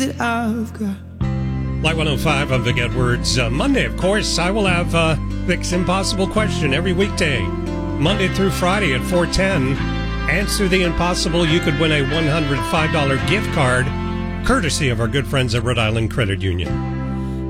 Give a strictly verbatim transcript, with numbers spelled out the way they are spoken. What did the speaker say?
that I've got. Light one oh five, I'm Vic Edwards. Uh, Monday, of course, I will have uh, Vic's Impossible Question every weekday. Monday through Friday at four ten. Answer the impossible. You could win a one hundred five dollars gift card, courtesy of our good friends at Rhode Island Credit Union.